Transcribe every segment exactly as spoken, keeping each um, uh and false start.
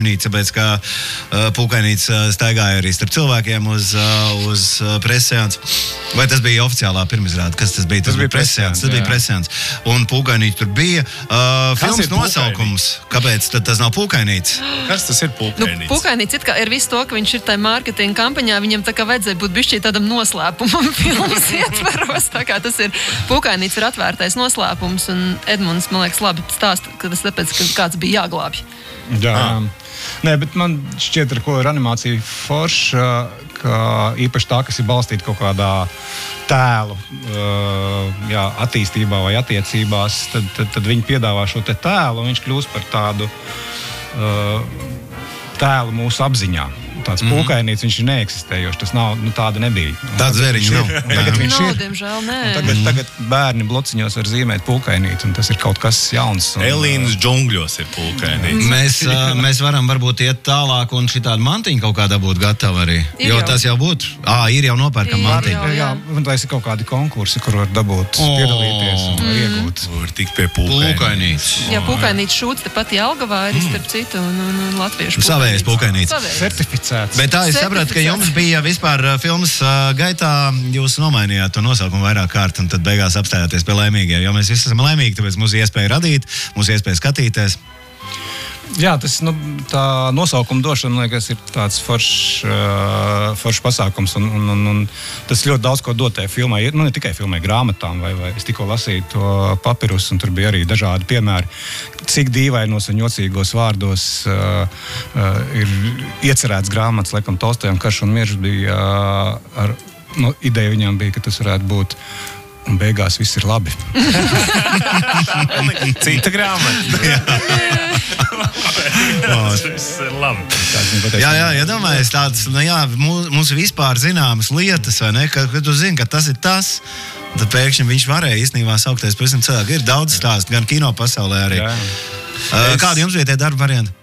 Tāpēc, ka uh, Pūkainīts uh, staigāja arī starp cilvēkiem uz, uh, uz uh, presseans. Vai tas bija oficiālā pirmizrāde? Kas tas bija? Tas, tas bija presseans. Tas jā. bija presseans. Un Pūkainīts tur bija. Uh, filmas nosaukums. Kāpēc tad tas nav Pūkainīts? Kas tas ir Pūkainīts? Nu, Pūkainīts it kā ir viss to, ka viņš ir tajā mārketinga kampaņā, viņam tā kā vajadzēja būt bišķī tādam noslēpumam filmas ietveros. Tā kā tas ir Pūkainīts ir atvērtais noslēpums, un Edmunds, man liekas, labi stāsta, ka tas tāpēc, ka kāds bija jāglābj. Jā, jā. Nē, bet man šķiet, ar ko ir animācija forša, ka īpaši tā, kas ir balstīta kaut kādā tēlu jā, attīstībā vai attiecībās, tad, tad, tad viņi piedāvā šo te tēlu, un viņš kļūst par tādu tēlu mūsu apziņā. Tāds mm-hmm. Pūkainīts, viņš ir neeksistējošs, tas nav, nu tāda nebija. Tāds zvēriņš nav. Tagad viņš nav, ir. Diemžēl, nē. Tagad, tagad bērni blociņos var zīmēt Pūkainīti, un tas ir kaut kas jauns. Un, Elīnas džungļos ir Pūkainīts. Mēs, uh, mēs varam varbūt iet tālāk un šitādu mantiņu kaut kādā būtu gatava arī. Ir jo jau. Tas jau būtu. Ā, ir jau nopērkam mantiņu. jau, jā. Jā, un tas ir kaut kādi konkursi, kur var dabūt, oh. piedalīties un var iegūt. Var tikt pie Pūkainīts. Jā, Pūkainīts šūts tepat Jelgavā ir starp citu un, un, un latviešu Savējais Pūkainīts. Certificēts. Bet tā es sapratu, ka jums bija vispār filmas uh, gaitā, jūs nomainījāt to nosaukumu vairāk kārt un tad beigās apstājāties pie laimīgie, jo mēs visi esam laimīgi, tāpēc mums ir iespēja radīt, mums ir iespēja skatīties. Jā, tas, nu, tā nosaukuma došana, man liekas, ir tāds foršs uh, forš pasākums, un, un, un, un tas ļoti daudz ko dod tajā filmai, nu, ne tikai filmai, grāmatām, vai, vai es tikko lasīju to papirus, un tur bija arī dažādi piemēri, cik dīvainos un jocīgos vārdos uh, uh, ir iecerēts grāmatas, laikam, Tolstojam Karš un miers bija, uh, ar, nu, ideja viņam bija, ka tas varētu būt un beigās viss ir labi. Cita grāmata. Viss ir labi. Jā, jā, ja domājies tāds, nu jā, mums vispār zināmas lietas, vai ne, ka, ka tu zini, ka tas ir tas, tad pēkšņi viņš varēja īstenībā saukties pavisam cilvēku. Ir daudz stāstu, gan kino pasaulē arī. Jā. Uh, kādi jums bija tie darba varianti?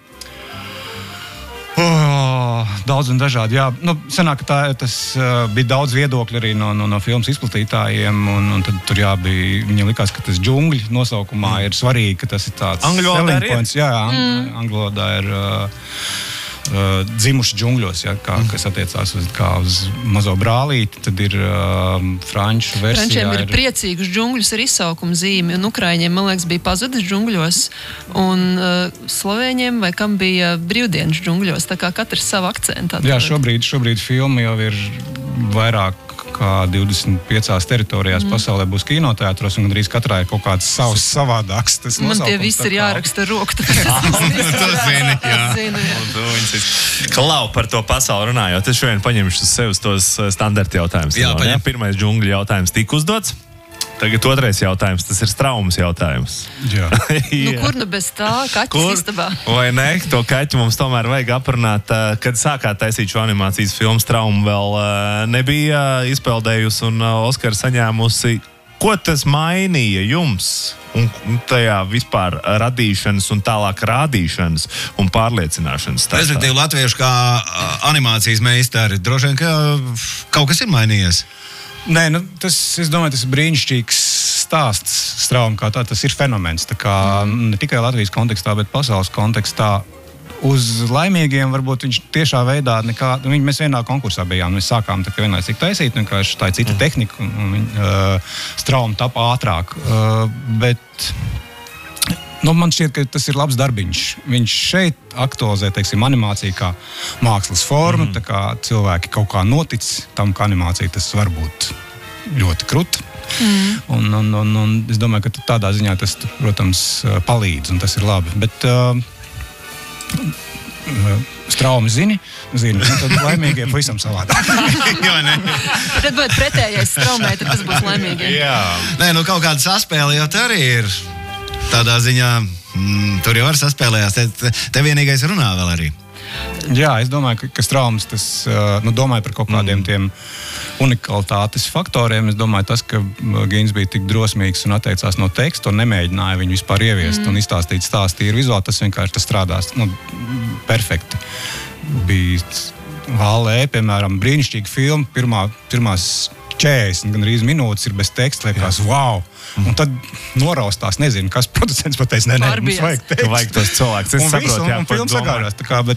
Oh, daudz un dažādi, jā. Nu, senāk, tā, tas uh, bija daudz viedokļu arī no, no, no filmas izplatītājiem, un, un tad tur jā, bija, viņiem likās, ka tas džungļi nosaukumā mm. ir svarīgi, ka tas ir tāds angļu selling points. Jā, jā, mm. angļu valodā ir uh, uh, dzimuši džungļos, jā, kā, mm. kas attiecās uz, kā uz mazo brālīti, tad ir uh, franču versijā. Frančiem ir, ir priecīgus džungļus ar izsaukumu zīmi, un ukraiņiem, man liekas, bija pazudis džungļos, un uh, slovēņiem vai kam bija brīvdienas džungļos, tā kā katrs savu akcentu. Jā, šobrīd, šobrīd filma jau ir vairāk kā divdesmit piecās teritorijās mm. pasaulē būs kinoteātros, un gandrīz katrā ir kaut kāds savs savādāks. Tas man tie visi ir jāraksta ar roku. Tas zini, jā. Zinu, jā. Klau par to pasauli runājot, es šodien paņemšu uz sevis tos standarta jautājumus. Jā, paņem. Pirmais džungļu jautājums tika uzdots. Tagad otrais jautājums, tas ir traumas jautājums. Jā. Nu, kur nu bez tā, kaķis istabā? Vai ne? To kaķi mums tomēr vajag aprunāt. Kad sākāt taisīt šo animācijas filmu, Trauma vēl nebija izpeldējusi un Oskaru saņēmusi. Ko tas mainīja jums un tajā vispār radīšanas un tālāk rādīšanas un pārliecināšanas stāstā? Respektīvi, latviešu kā animācijas meistari, droši vien, ka kaut kas ir mainījies. Nē, nu, tas, es domāju, tas ir brīnišķīgs stāsts, Trauma kā tā, tas ir fenomens. Tā kā ne tikai Latvijas kontekstā, bet pasaules kontekstā. Uz laimīgiem varbūt viņš tiešā veidā nekā, viņi, mēs vienā konkursā bijām, mēs sākām tā kā vienlaicīgi taisīt, vienkārši tā ir cita mm. tehnika, un, un uh, Trauma tapa ātrāk. Uh, bet nu, man šķiet, ka tas ir labs darbiņš. Viņš šeit aktualizē, teiksim, animāciju kā mākslas formu, mm. tā kā cilvēki kaut kā notic tam, ka animācija tas var būt ļoti kruta. Mm. Un, un, un, un es domāju, ka tādā ziņā tas, protams, palīdz, un tas ir labi. Bet uh, Trauma zini, zini, tad laimīgie pavisam savādāk. Jā, ne? Tad būtu pretējais Traumai, tad tas būs laimīgie. Jā. Nē, nu kaut kāda saspēle jau te arī ir. Tādā ziņā, mm, tur jau var saspēlējās, te, te, te vienīgais runā vēl arī. Jā, es domāju, ka, ka Traumas tas, nu, domāju par kaut kādiem tiem unikalitātes faktoriem. Es domāju, tas, ka Gins bija tik drosmīgs un atteicās no teksta un nemēģināja viņu vispār ieviest mm. un izstāstīt stāstu tīri vizuāli, tas vienkārši tas strādās, nu, perfekti. Bija Hallē, piemēram, brīnišķīga filma, pirmā, pirmās četrdesmit gan arī minūtes ir bez teksta, liekas, wow! Un tad noraustās, nezinu, kas producents pateica, nē, nē, mums vajag tekstu. Vajag tos cilvēkus. Es un saprotu, visu, jā, un films sagādās. Tā kā, bet